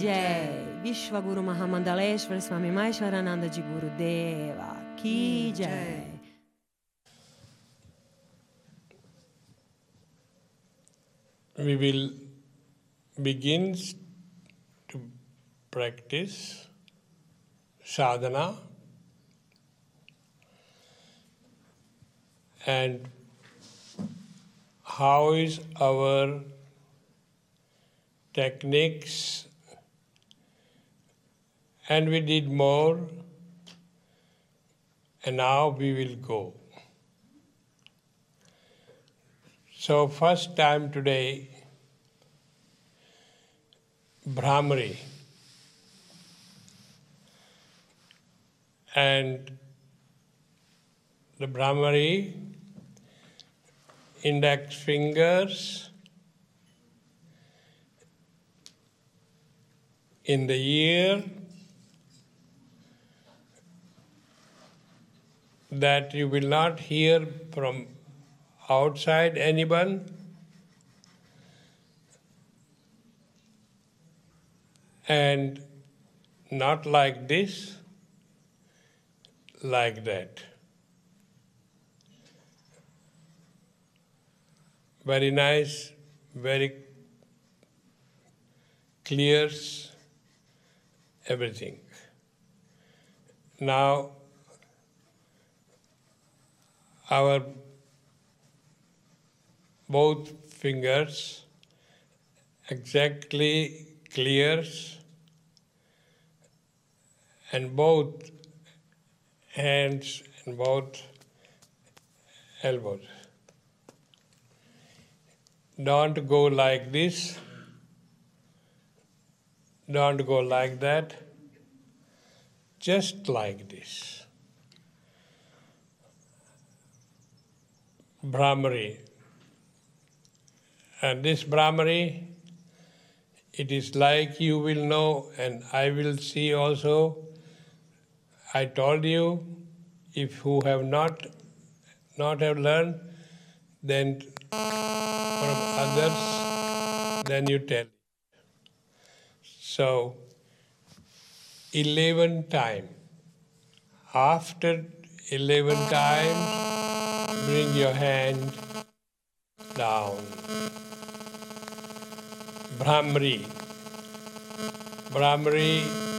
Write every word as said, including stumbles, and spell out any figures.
Jai. Vishwaguru Mahamandaleshwar Swami Maheshwarananda Ji Gurudeva Ki Jai. We will begin to practice sadhana, and how is our techniques, and we did more, and now we will go. So first time today, Brahmari, and the Brahmari, index fingers in the ear, that you will not hear from outside anyone, and not like this, like that. Very nice, very clear, everything. Now, our both fingers exactly clear, and both hands and both elbows. Don't go like this, don't go like that, just like this. Brahmari. And this Brahmari, it is like you will know, and I will see also. I told you, if who have not not have learned, then from others, then you tell. So, eleven times. After eleven times, bring your hand down. Brahmari. Brahmari